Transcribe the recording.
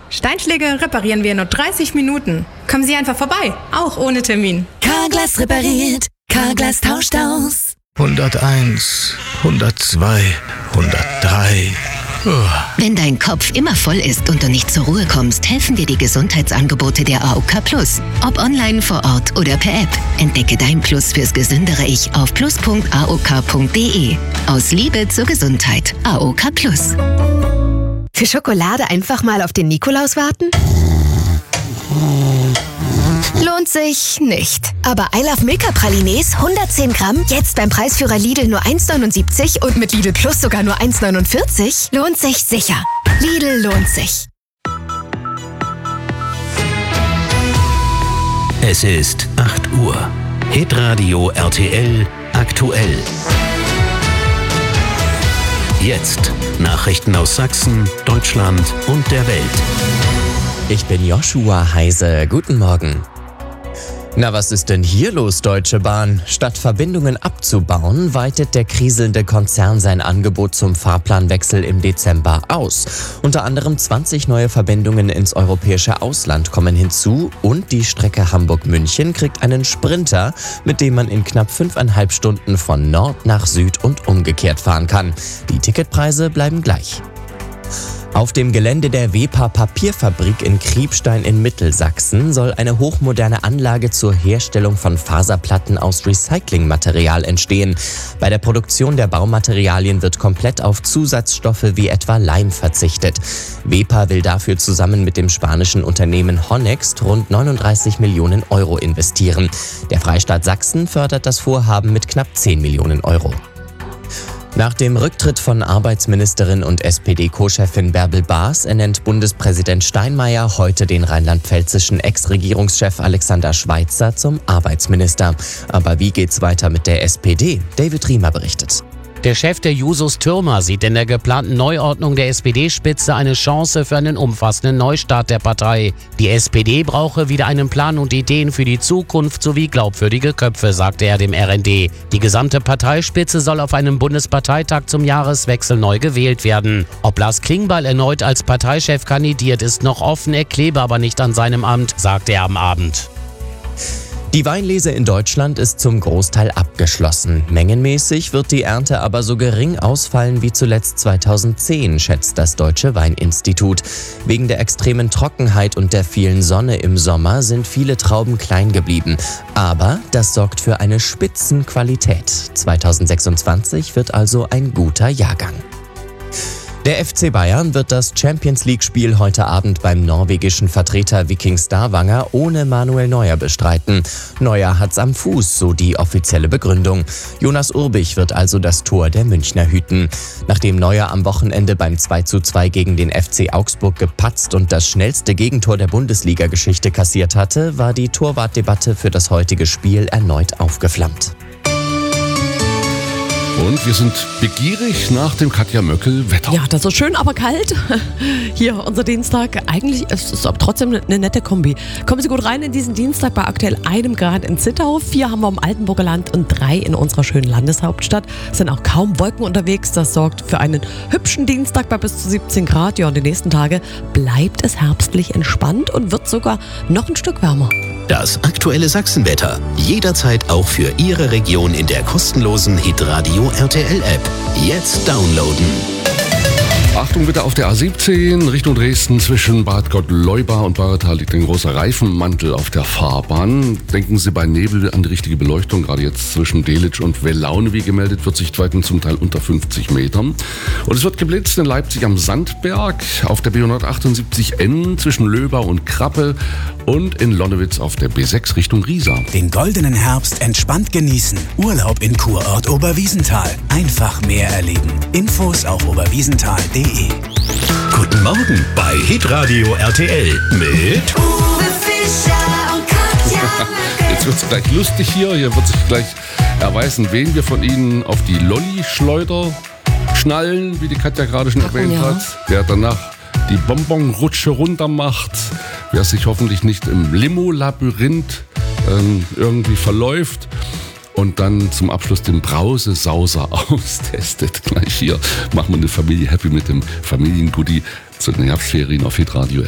Steinschläge reparieren wir in nur 30 Minuten. Kommen Sie einfach vorbei, auch ohne Termin. Carglass repariert, Carglass tauscht aus. 101, 102, 103. Wenn dein Kopf immer voll ist und du nicht zur Ruhe kommst, helfen dir die Gesundheitsangebote der AOK Plus. Ob online, vor Ort oder per App. Entdecke dein Plus fürs gesündere Ich auf plus.aok.de. Aus Liebe zur Gesundheit. AOK Plus. Für Schokolade einfach mal auf den Nikolaus warten? Lohnt sich nicht. Aber I Love Milka Pralines 110 Gramm, jetzt beim Preisführer Lidl nur 1,79 und mit Lidl Plus sogar nur 1,49, lohnt sich sicher. Lidl lohnt sich. Es ist 8 Uhr. Hitradio RTL aktuell. Jetzt Nachrichten aus Sachsen, Deutschland und der Welt. Ich bin Joshua Heise. Guten Morgen. Na, was ist denn hier los, Deutsche Bahn? Statt Verbindungen abzubauen, weitet der kriselnde Konzern sein Angebot zum Fahrplanwechsel im Dezember aus. Unter anderem 20 neue Verbindungen ins europäische Ausland kommen hinzu und die Strecke Hamburg-München kriegt einen Sprinter, mit dem man in knapp 5,5 Stunden von Nord nach Süd und umgekehrt fahren kann. Die Ticketpreise bleiben gleich. Auf dem Gelände der Wepa Papierfabrik in Kriebstein in Mittelsachsen soll eine hochmoderne Anlage zur Herstellung von Faserplatten aus Recyclingmaterial entstehen. Bei der Produktion der Baumaterialien wird komplett auf Zusatzstoffe wie etwa Leim verzichtet. Wepa will dafür zusammen mit dem spanischen Unternehmen Honext rund 39 Millionen Euro investieren. Der Freistaat Sachsen fördert das Vorhaben mit knapp 10 Millionen Euro. Nach dem Rücktritt von Arbeitsministerin und SPD-Co-Chefin Bärbel Baas ernennt Bundespräsident Steinmeier heute den rheinland-pfälzischen Ex-Regierungschef Alexander Schweitzer zum Arbeitsminister. Aber wie geht's weiter mit der SPD? David Riemer berichtet. Der Chef der Jusos Thürmer sieht in der geplanten Neuordnung der SPD-Spitze eine Chance für einen umfassenden Neustart der Partei. Die SPD brauche wieder einen Plan und Ideen für die Zukunft sowie glaubwürdige Köpfe, sagte er dem RND. Die gesamte Parteispitze soll auf einem Bundesparteitag zum Jahreswechsel neu gewählt werden. Ob Lars Klingbeil erneut als Parteichef kandidiert, ist noch offen, er klebe aber nicht an seinem Amt, sagte er am Abend. Die Weinlese in Deutschland ist zum Großteil abgeschlossen. Mengenmäßig wird die Ernte aber so gering ausfallen wie zuletzt 2010, schätzt das Deutsche Weininstitut. Wegen der extremen Trockenheit und der vielen Sonne im Sommer sind viele Trauben klein geblieben. Aber das sorgt für eine Spitzenqualität. 2026 wird also ein guter Jahrgang. Der FC Bayern wird das Champions-League-Spiel heute Abend beim norwegischen Vertreter Viking Stavanger ohne Manuel Neuer bestreiten. Neuer hat's am Fuß, so die offizielle Begründung. Jonas Urbich wird also das Tor der Münchner hüten. Nachdem Neuer am Wochenende beim 2:2 gegen den FC Augsburg gepatzt und das schnellste Gegentor der Bundesliga-Geschichte kassiert hatte, war die Torwartdebatte für das heutige Spiel erneut aufgeflammt. Und wir sind begierig nach dem Katja Möckel-Wetter. Ja, das ist schön, aber kalt. Hier, unser Dienstag. Eigentlich ist es aber trotzdem eine nette Kombi. Kommen Sie gut rein in diesen Dienstag bei aktuell 1 Grad in Zittau. 4 haben wir im Altenburger Land und 3 in unserer schönen Landeshauptstadt. Es sind auch kaum Wolken unterwegs. Das sorgt für einen hübschen Dienstag bei bis zu 17 Grad. Ja, und die nächsten Tage bleibt es herbstlich entspannt und wird sogar noch ein Stück wärmer. Das aktuelle Sachsenwetter. Jederzeit auch für Ihre Region in der kostenlosen Hitradio RTL App. Jetzt downloaden. Achtung bitte auf der A17 Richtung Dresden zwischen Bad Gottleuba und Barretal liegt ein großer Reifenmantel auf der Fahrbahn. Denken Sie bei Nebel an die richtige Beleuchtung, gerade jetzt zwischen Delitzsch und Welaune, wie gemeldet, wird Sichtweiten zum Teil unter 50 Metern. Und es wird geblitzt in Leipzig am Sandberg, auf der B178N zwischen Löber und Krappe und in Lonnewitz auf der B6 Richtung Riesa. Den goldenen Herbst entspannt genießen. Urlaub in Kurort Oberwiesenthal. Einfach mehr erleben. Infos auf oberwiesenthal.de. Guten Morgen bei Hitradio RTL mit Uwe Fischer und Katja Möckel. Jetzt wird's gleich lustig hier. Hier wird sich gleich erweisen, wen wir von Ihnen auf die Lolli-Schleuder schnallen, wie die Katja gerade schon erwähnt hat. Der danach die Bonbonrutsche runter macht. Wer sich hoffentlich nicht im Limo-Labyrinth irgendwie verläuft. Und dann zum Abschluss den Brausesauser austestet. Gleich hier machen wir eine Familie happy mit dem Familiengoodie zu den Herbstferien auf Hitradio